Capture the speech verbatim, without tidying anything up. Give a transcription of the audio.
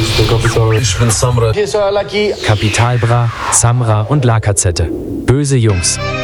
Ich bin Samra. Kapital Bra, Samra und La Cazette. Böse Jungs.